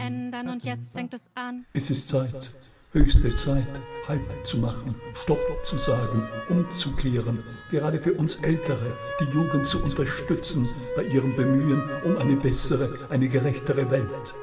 verändern und jetzt fängt es an. Es ist Zeit, höchste Zeit, Halt zu machen, Stopp zu sagen, umzukehren, gerade für uns Ältere, die Jugend zu unterstützen bei ihrem Bemühen um eine bessere, eine gerechtere Welt.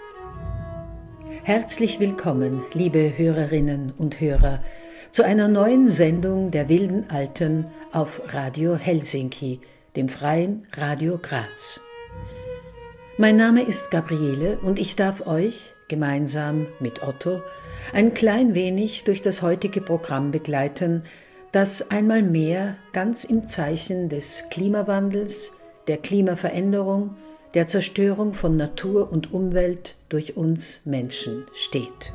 Herzlich willkommen, liebe Hörerinnen und Hörer, zu einer neuen Sendung der Wilden Alten auf Radio Helsinki, dem freien Radio Graz. Mein Name ist Gabriele und ich darf euch, gemeinsam mit Otto, ein klein wenig durch das heutige Programm begleiten, das einmal mehr ganz im Zeichen des Klimawandels, der Klimaveränderung, der Zerstörung von Natur und Umwelt durch uns Menschen steht.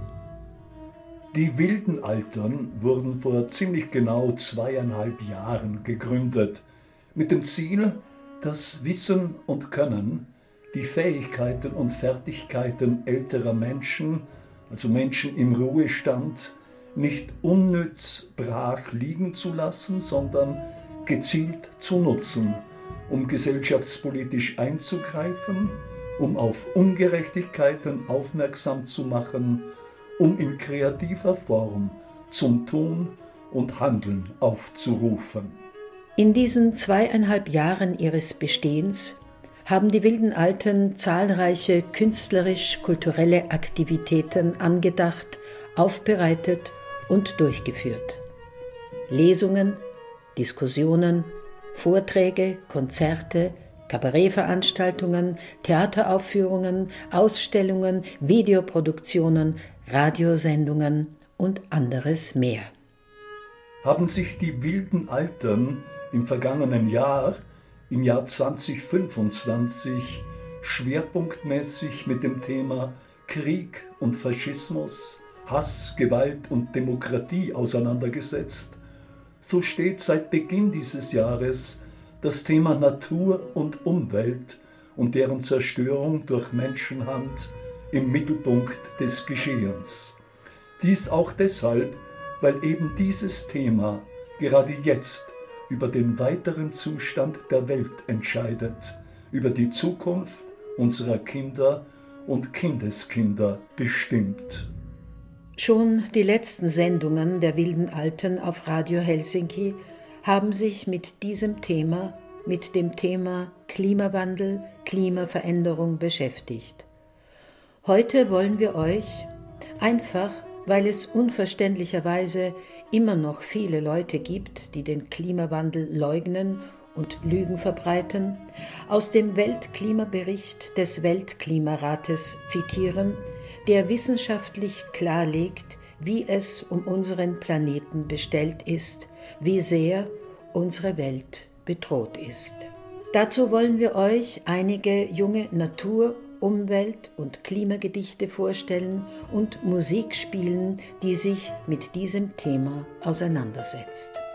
Die Wilden Alten wurden vor ziemlich genau 2,5 Jahren gegründet, mit dem Ziel, das Wissen und Können, die Fähigkeiten und Fertigkeiten älterer Menschen, also Menschen im Ruhestand, nicht unnütz brach liegen zu lassen, sondern gezielt zu nutzen, um gesellschaftspolitisch einzugreifen, um auf Ungerechtigkeiten aufmerksam zu machen, um in kreativer Form zum Tun und Handeln aufzurufen. In diesen 2,5 Jahren ihres Bestehens haben die Wilden Alten zahlreiche künstlerisch-kulturelle Aktivitäten angedacht, aufbereitet und durchgeführt. Lesungen, Diskussionen, Vorträge, Konzerte, Kabarettveranstaltungen, Theateraufführungen, Ausstellungen, Videoproduktionen, Radiosendungen und anderes mehr. Haben sich die Wilden Alten im vergangenen Jahr, im Jahr 2025, schwerpunktmäßig mit dem Thema Krieg und Faschismus, Hass, Gewalt und Demokratie auseinandergesetzt, so steht seit Beginn dieses Jahres das Thema Natur und Umwelt und deren Zerstörung durch Menschenhand im Mittelpunkt des Geschehens. Dies auch deshalb, weil eben dieses Thema gerade jetzt über den weiteren Zustand der Welt entscheidet, über die Zukunft unserer Kinder und Kindeskinder bestimmt. Schon die letzten Sendungen der Wilden Alten auf Radio Helsinki haben sich mit diesem Thema, mit dem Thema Klimawandel, Klimaveränderung beschäftigt. Heute wollen wir euch, einfach weil es unverständlicherweise immer noch viele Leute gibt, die den Klimawandel leugnen und Lügen verbreiten, aus dem Weltklimabericht des Weltklimarates zitieren, der wissenschaftlich klarlegt, wie es um unseren Planeten bestellt ist, wie sehr unsere Welt bedroht ist. Dazu wollen wir euch einige junge Natur-, Umwelt- und Klimagedichte vorstellen und Musik spielen, die sich mit diesem Thema auseinandersetzt.